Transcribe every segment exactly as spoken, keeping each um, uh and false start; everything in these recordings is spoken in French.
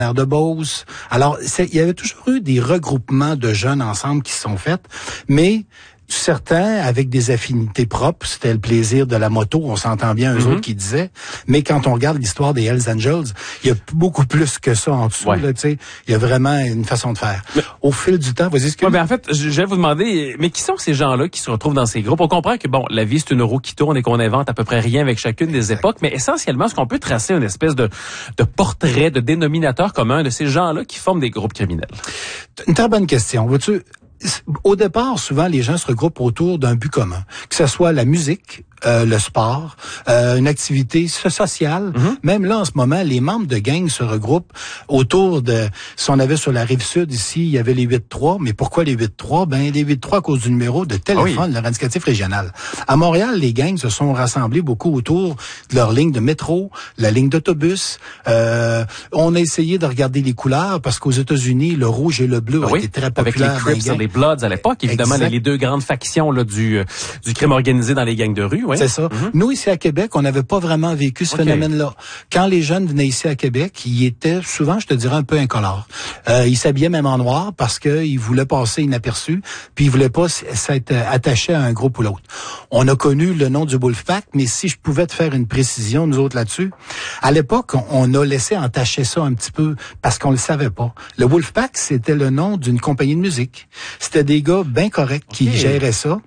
de Beauce. Alors, il y avait toujours eu des regroupements de jeunes ensemble qui se sont faits, mais certains avec des affinités propres, c'était le plaisir de la moto, on s'entend bien eux mm-hmm. autres qui disaient, mais quand on regarde l'histoire des Hells Angels, il y a beaucoup plus que ça en dessous, ouais. là, tu sais, il y a vraiment une façon de faire. Mais, au fil du temps, vas-y, ce que... Ouais, ben en fait, je vais vous demander, mais qui sont ces gens-là qui se retrouvent dans ces groupes? On comprend que, bon, la vie, c'est une roue qui tourne et qu'on invente à peu près rien avec chacune des exact. époques, mais essentiellement, est-ce qu'on peut tracer une espèce de, de portrait, de dénominateur commun de ces gens-là qui forment des groupes criminels? Une très bonne question. Vois-tu, au départ, souvent, les gens se regroupent autour d'un but commun, que ce soit la musique, euh, le sport, euh, une activité sociale. Mm-hmm. Même là, en ce moment, les membres de gangs se regroupent autour de... Si on avait sur la Rive-Sud, ici, il y avait les huit trois. Mais pourquoi les huit trois? Ben, les huit trois à cause du numéro de téléphone, ah oui. le indicatif régional. À Montréal, les gangs se sont rassemblés beaucoup autour de leur ligne de métro, la ligne d'autobus. Euh, on a essayé de regarder les couleurs parce qu'aux États-Unis, le rouge et le bleu ah ont oui. été très populaires. Avec les Crips et les Bloods à l'époque, évidemment, les, les deux grandes factions là, du, euh, du crime organisé dans les gangs de rue. Oui. C'est ça. Mm-hmm. Nous, ici à Québec, on n'avait pas vraiment vécu ce okay. phénomène-là. Quand les jeunes venaient ici à Québec, ils étaient souvent, je te dirais, un peu incolores. Euh, ils s'habillaient même en noir parce qu'ils voulaient passer inaperçus, puis ils voulaient pas s'être attachés à un groupe ou l'autre. On a connu le nom du Wolfpack, mais si je pouvais te faire une précision, nous autres là-dessus, à l'époque, on a laissé entacher ça un petit peu parce qu'on le savait pas. Le Wolfpack, c'était le nom d'une compagnie de musique. C'était des gars bien corrects qui okay. géraient ça.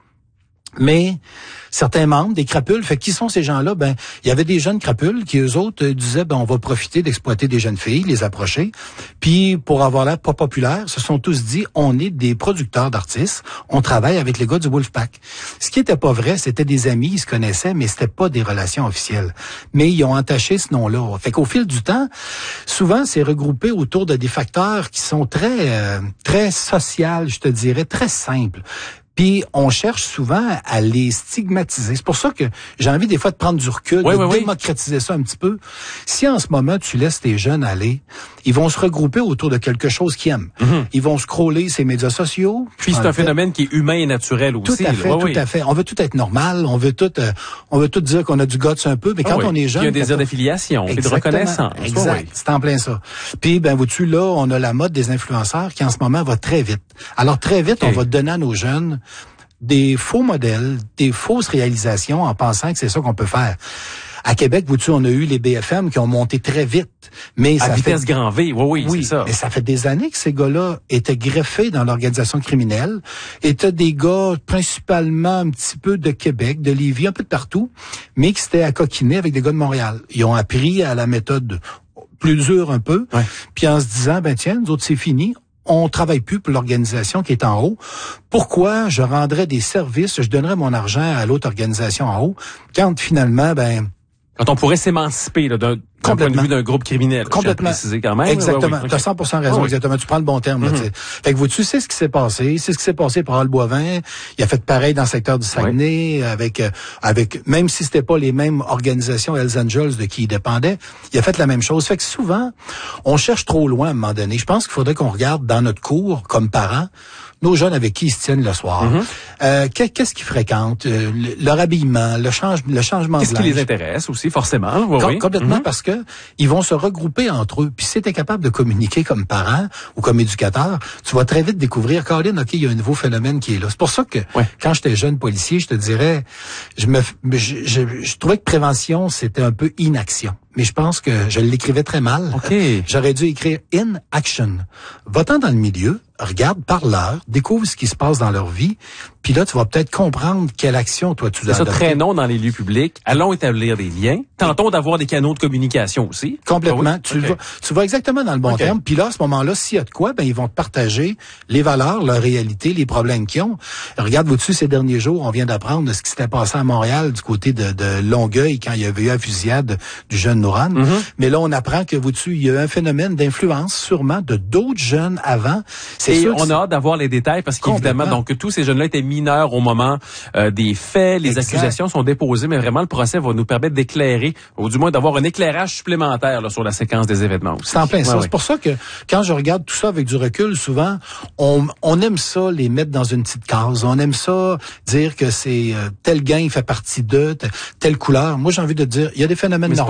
Mais certains membres, des crapules, fait qui sont ces gens-là? Ben, il y avait des jeunes crapules qui, eux autres, disaient, ben, on va profiter d'exploiter des jeunes filles, les approcher. Puis, pour avoir l'air pas populaire, se sont tous dit, on est des producteurs d'artistes, on travaille avec les gars du Wolfpack. Ce qui était pas vrai, c'était des amis, ils se connaissaient, mais c'était pas des relations officielles. Mais ils ont entaché ce nom-là. Fait qu'au fil du temps, souvent, c'est regroupé autour de des facteurs qui sont très, euh, très sociaux, je te dirais, très simples. Puis on cherche souvent à les stigmatiser. C'est pour ça que j'ai envie des fois de prendre du recul, oui, de oui, démocratiser oui. ça un petit peu. Si en ce moment tu laisses tes jeunes aller, ils vont se regrouper autour de quelque chose qu'ils aiment. Mm-hmm. Ils vont scroller ces médias sociaux. Puis c'est un fait. phénomène qui est humain et naturel aussi. Tout à fait, là. tout oui, à oui. fait. On veut tout être normal, on veut tout, euh, on veut tout dire qu'on a du guts un peu, mais quand ah, on oui. est jeune, il y a un désir d'affiliation et de reconnaissance. Exact, oui. c'est en plein ça. Puis ben vois-tu là, on a la mode des influenceurs qui en ce moment va très vite. Alors très vite, okay. on va donner à nos jeunes des faux modèles, des fausses réalisations en pensant que c'est ça qu'on peut faire. À Québec, vous-tu, on a eu les B F M qui ont monté très vite. Mais à ça vitesse fait... grand V, oui, oui, oui, c'est ça. Mais ça fait des années que ces gars-là étaient greffés dans l'organisation criminelle, étaient des gars principalement un petit peu de Québec, de Lévis, un peu de partout, mais qui s'étaient accoquinés avec des gars de Montréal. Ils ont appris à la méthode plus dure un peu, ouais. puis en se disant, ben tiens, nous autres, c'est fini. On travaille plus pour l'organisation qui est en haut. Pourquoi je rendrais des services, je donnerais mon argent à l'autre organisation en haut, quand finalement, ben... Quand on pourrait s'émanciper là, d'un, d'un point de vue d'un groupe criminel. Complètement. Préciser quand même. Exactement. Ouais, oui, tu as cent pour cent raison, oui. exactement. Tu prends le bon terme. Là, mm-hmm. Fait que vous, tu sais ce qui s'est passé. C'est ce qui s'est passé pour Al Boivin. Il a fait pareil dans le secteur du Saguenay, oui. avec, euh, avec, même si c'était pas les mêmes organisations Hells Angels de qui il dépendait, il a fait la même chose. Fait que souvent, on cherche trop loin à un moment donné. Je pense qu'il faudrait qu'on regarde dans notre cours, comme parents, nos jeunes avec qui ils se tiennent le soir. Mm-hmm. Euh, qu'est-ce qu'ils fréquentent? Euh, leur habillement, le, change, le changement qu'est-ce de linge. Qu'est-ce qui les intéresse aussi, forcément? Oui, Com- oui. Complètement, mm-hmm. parce que ils vont se regrouper entre eux. Puis si tu es capable de communiquer comme parent ou comme éducateur, tu vas très vite découvrir, Colin, OK, il y a un nouveau phénomène qui est là. C'est pour ça que ouais. quand j'étais jeune policier, je te dirais, je me, je, je, je trouvais que prévention, c'était un peu inaction. Mais je pense que je l'écrivais très mal. Okay. J'aurais dû écrire in action. Va-t'en dans le milieu, regarde, parle-leur, découvre ce qui se passe dans leur vie, puis là, tu vas peut-être comprendre quelle action, toi, tu dois adopter. C'est ça, traînons dans les lieux publics, allons établir des liens, tentons d'avoir des canaux de communication aussi. Complètement. Ah oui? Tu, okay. vas, tu vas exactement dans le bon okay. terme, puis là, à ce moment-là, s'il y a de quoi, ben ils vont te partager les valeurs, leur réalité, les problèmes qu'ils ont. Regarde, vous-dessus, ces derniers jours, on vient d'apprendre ce qui s'était passé à Montréal, du côté de, de Longueuil, quand il y avait eu la fusillade du jeune Nouran. Mm-hmm. Mais là, on apprend que, vous-tu, il y a eu un phénomène d'influence, sûrement, de d'autres jeunes avant. C'est Et sûr on a hâte d'avoir les détails, parce qu'évidemment, donc tous ces jeunes-là étaient mineurs au moment euh, des faits, les exact. accusations sont déposées, mais vraiment, le procès va nous permettre d'éclairer, ou du moins d'avoir un éclairage supplémentaire là, sur la séquence des événements aussi. C'est en plein ouais, ça. Ouais. C'est pour ça que, quand je regarde tout ça avec du recul, souvent, on, on aime ça, les mettre dans une petite case. On aime ça, dire que c'est euh, tel gang fait partie de, telle couleur. Moi, j'ai envie de dire, il y a des phénomènes normaux.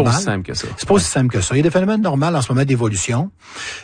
que ça. C'est pas aussi simple que ça. Il y a des phénomènes normaux en ce moment d'évolution.